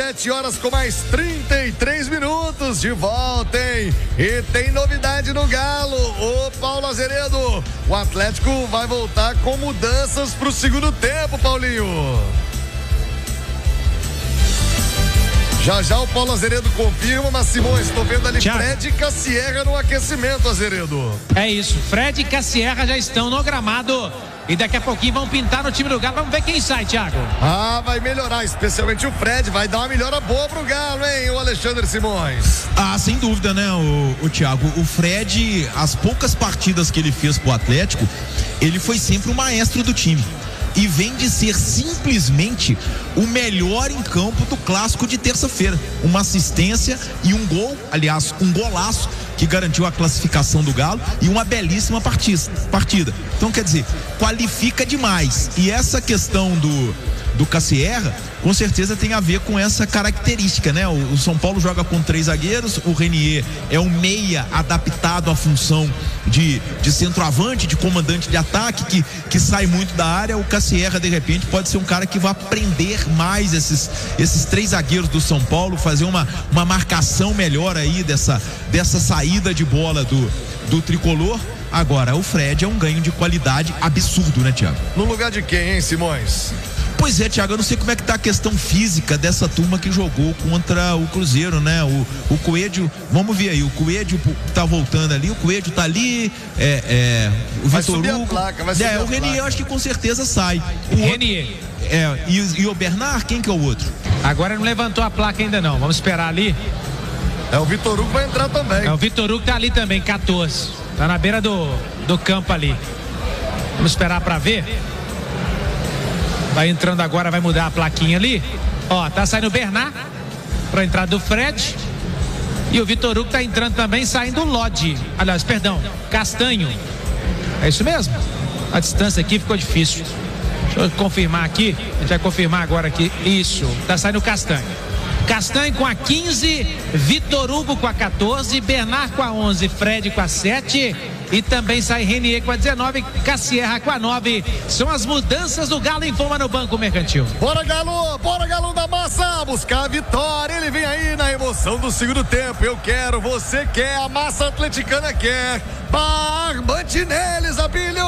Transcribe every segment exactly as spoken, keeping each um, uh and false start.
sete horas com mais trinta e três minutos de volta, hein? E tem novidade no Galo. Ô, Paulo Azeredo, o Atlético vai voltar com mudanças pro segundo tempo, Paulinho. Já já o Paulo Azeredo confirma, mas Simões, estou vendo ali Thiago. Fred e Cassierra no aquecimento, Azeredo. É isso, Fred e Cassierra já estão no gramado e daqui a pouquinho vão pintar no time do Galo. Vamos ver quem sai, Thiago. Ah, vai melhorar, especialmente o Fred, vai dar uma melhora boa pro Galo, hein, o Alexandre Simões. Ah, sem dúvida, né, o, o Thiago, o Fred, as poucas partidas que ele fez pro Atlético, ele foi sempre o maestro do time. E vem de ser simplesmente o melhor em campo do clássico de terça-feira. Uma assistência e um gol, aliás, um golaço que garantiu a classificação do Galo e uma belíssima partida. Então, quer dizer, qualifica demais. E essa questão do, do Cassierra, com certeza tem a ver com essa característica, né? O, o São Paulo joga com três zagueiros, o Renier é um meia adaptado à função de, de centroavante, de comandante de ataque, que, que sai muito da área. O Cassierra, de repente, pode ser um cara que vai prender mais esses, esses três zagueiros do São Paulo, fazer uma, uma marcação melhor aí dessa, dessa saída de bola do, do tricolor. Agora, o Fred é um ganho de qualidade absurdo, né, Thiago? No lugar de quem, hein, Simões? Pois é, Thiago, eu não sei como é que tá a questão física dessa turma que jogou contra o Cruzeiro, né? O, o Coelho, vamos ver aí, o Coelho tá voltando ali, o Coelho tá ali, é, é, o vai Vitor subir Hugo. A placa, vai subir é, a o Renier eu acho que com certeza sai. O Renier. É, e, e o Bernard, quem que é o outro? Agora não levantou a placa ainda não, vamos esperar ali. É, o Vitor Hugo vai entrar também. É, o Vitor Hugo tá ali também, quatorze. Tá na beira do, do campo ali. Vamos esperar pra ver. Vai entrando agora, vai mudar a plaquinha ali. Ó, tá saindo o Bernard pra entrada do Fred. E o Vitor Hugo tá entrando também, saindo o Lodi. Aliás, perdão, Castanho. É isso mesmo? A distância aqui ficou difícil. Deixa eu confirmar aqui. A gente vai confirmar agora aqui. Isso, tá saindo o Castanho. Castanho com a quinze, Vitor Hugo com a quatorze, Bernard com a onze, Fred com a sete e também sai Renier com a dezenove, Cassierra com a nove. São as mudanças do Galo, informa no Banco Mercantil. Bora, Galo! Bora, Galo da Massa! Buscar a vitória. Ele vem aí na emoção do segundo tempo. Eu quero, você quer, a Massa Atleticana quer. Barbante neles, Abílio!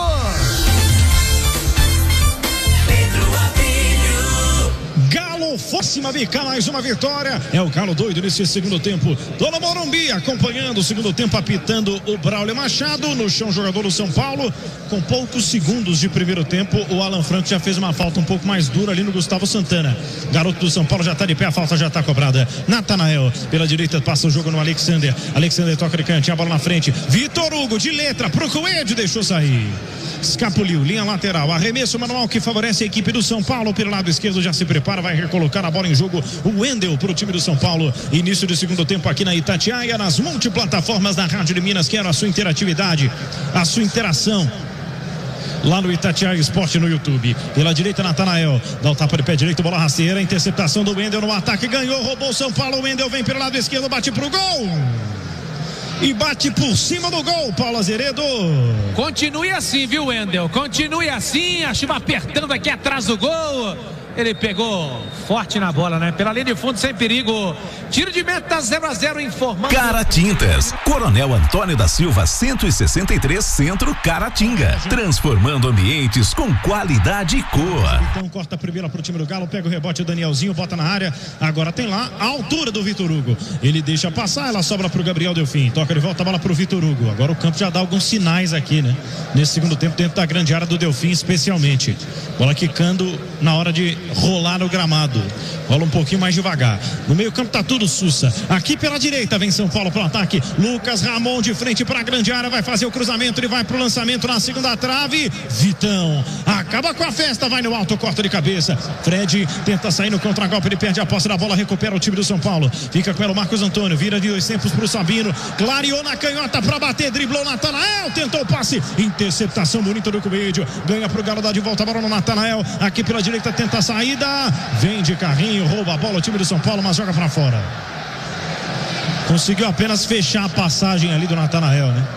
Galo, força bicar mais uma vitória. É o Galo doido nesse segundo tempo. Dona Morumbi acompanhando o segundo tempo, apitando o Braulio Machado. No chão, jogador do São Paulo. Com poucos segundos de primeiro tempo, o Alan Franco já fez uma falta um pouco mais dura ali no Gustavo Santana. Garoto do São Paulo já tá de pé, a falta já tá cobrada. Natanael, pela direita, passa o jogo no Alexander. Alexander toca de cantinho, a bola na frente. Vitor Hugo, de letra, pro Coelho, deixou sair. Escapuliu, linha lateral, arremesso manual que favorece a equipe do São Paulo. Pelo lado esquerdo já se prepara, vai recolocar a bola em jogo o Wendel para o time do São Paulo. Início de segundo tempo aqui na Itatiaia, nas multiplataformas da Rádio de Minas. Quero a sua interatividade, a sua interação lá no Itatiaia Esporte no YouTube. Pela direita, Natanael dá o tapa de pé direito, bola rasteira, interceptação do Wendel no ataque, ganhou, roubou o São Paulo. O Wendel vem pelo lado esquerdo, bate pro gol e bate por cima do gol, Paulo Azeredo. Continue assim, viu, Wendel? Continue assim, a chuva apertando aqui atrás do gol. Ele pegou forte na bola, né? Pela linha de fundo, sem perigo. Tiro de meta, zero a zero, informando. Caratintas, Coronel Antônio da Silva, cento e sessenta e três, Centro, Caratinga. Transformando ambientes com qualidade e cor. Então corta a primeira pro time do Galo, pega o rebote, o Danielzinho bota na área. Agora tem lá a altura do Vitor Hugo. Ele deixa passar, ela sobra pro Gabriel Delfim. Toca de volta a bola pro Vitor Hugo. Agora o campo já dá alguns sinais aqui, né? Nesse segundo tempo, dentro da grande área do Delfim, especialmente. Bola quicando na hora de rolar no gramado. Rola um pouquinho mais devagar. No meio campo tá tudo sussa. Aqui pela direita vem São Paulo pro ataque. Lucas Ramon de frente para a grande área, vai fazer o cruzamento, ele vai pro lançamento na segunda trave. Vitão acaba com a festa, vai no alto, corta de cabeça. Fred tenta sair no contragolpe, ele perde a posse da bola, recupera o time do São Paulo. Fica com ela o Marcos Antônio, vira de dois tempos pro Sabino. Clareou na canhota para bater, driblou Natanael, tentou o passe. Interceptação bonita do Coelho. Ganha pro Galo, dá de volta a bola no Natanael. Aqui pela direita tenta a saída. Vem de carrinho, rouba a bola o time do São Paulo, mas joga pra fora. Conseguiu apenas fechar a passagem ali do Natanael, né?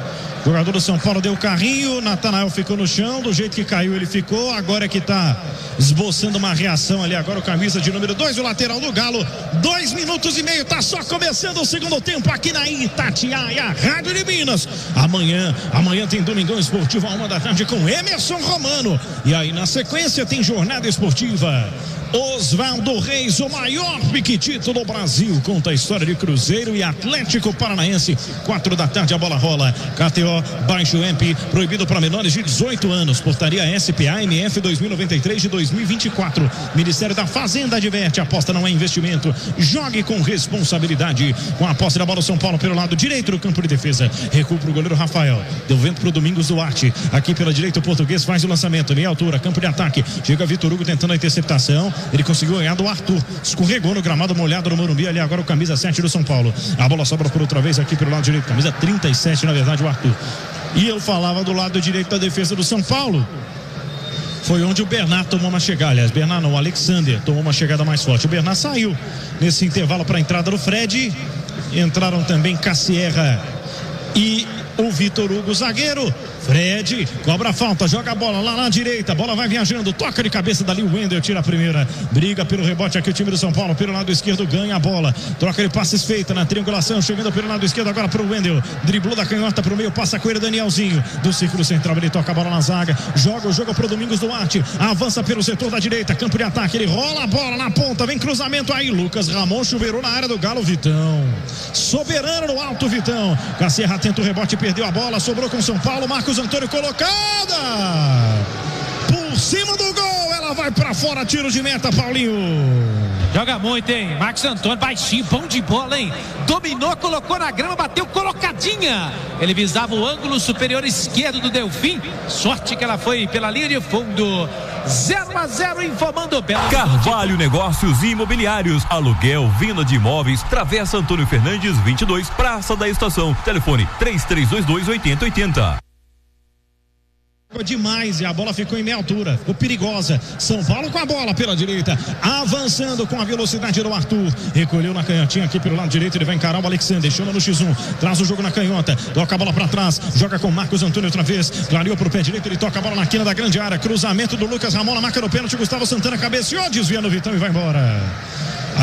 Jogador do São Paulo deu carrinho, Natanael ficou no chão, do jeito que caiu ele ficou, agora é que tá esboçando uma reação ali, agora o camisa de número dois, o lateral do Galo, dois minutos e meio, tá só começando o segundo tempo aqui na Itatiaia, Rádio de Minas. Amanhã, amanhã tem Domingão Esportivo, a uma da tarde com Emerson Romano, e aí na sequência tem Jornada Esportiva. Oswaldo Reis, o maior piquitito do Brasil, conta a história de Cruzeiro e Atlético Paranaense. Quatro da tarde a bola rola. K T O, baixo M P, proibido para menores de dezoito anos. Portaria S P A M F dois mil e noventa e três de dois mil e vinte e quatro. Ministério da Fazenda adverte, aposta não é investimento. Jogue com responsabilidade. Com a posse da bola, São Paulo pelo lado direito do campo de defesa. Recua pro goleiro Rafael. Deu vento pro Domingos Duarte. Aqui pela direita o português faz o lançamento. Meia altura, campo de ataque. Chega Vitor Hugo tentando a interceptação. Ele conseguiu ganhar do Arthur, escorregou no gramado molhado no Morumbi, ali agora o camisa sete do São Paulo, a bola sobra por outra vez aqui pelo lado direito, camisa trinta e sete na verdade o Arthur, e eu falava do lado direito da defesa do São Paulo, foi onde o Bernard tomou uma chegada, aliás, Bernard não, o Alexander tomou uma chegada mais forte, o Bernard saiu nesse intervalo para a entrada do Fred, entraram também Cassierra e o Vitor Hugo, zagueiro. Fred cobra a falta, joga a bola lá na direita, a bola vai viajando, toca de cabeça dali, o Wendel tira a primeira, briga pelo rebote aqui o time do São Paulo, pelo lado esquerdo ganha a bola, troca de passes feita na triangulação, chegando pelo lado esquerdo agora pro Wendel, driblou da canhota pro meio, passa com ele Danielzinho, do círculo central, ele toca a bola na zaga, joga o jogo pro Domingos Duarte, avança pelo setor da direita, campo de ataque, ele rola a bola na ponta, vem cruzamento aí, Lucas Ramon chuveirou na área do Galo, Vitão, soberano no alto, Vitão, Cassierra tenta o rebote, perdeu a bola, sobrou com São Paulo, Marcos Antônio colocada por cima do gol, ela vai pra fora, tiro de meta, Paulinho. Joga muito, hein? Marcos Antônio, baixinho, bom de bola, hein? Dominou, colocou na grama, bateu colocadinha. Ele visava o ângulo superior esquerdo do Delfim. Sorte que ela foi pela linha de fundo. zero a zero, informando o Belo. Carvalho Negócios Imobiliários, aluguel, venda de imóveis, Travessa Antônio Fernandes vinte e dois, Praça da Estação. Telefone três três dois dois oito zero oito zero. Demais e a bola ficou em meia altura, ficou perigosa. São Paulo com a bola pela direita, avançando com a velocidade do Arthur, recolheu na canhotinha aqui pelo lado direito, ele vai encarar o Alexander, chama no X um, traz o jogo na canhota, toca a bola pra trás, joga com Marcos Antônio outra vez, clareou pro pé direito, ele toca a bola na quina da grande área, cruzamento do Lucas Ramon na marca do pênalti, Gustavo Santana cabeceou, desvia no Vitão e vai embora.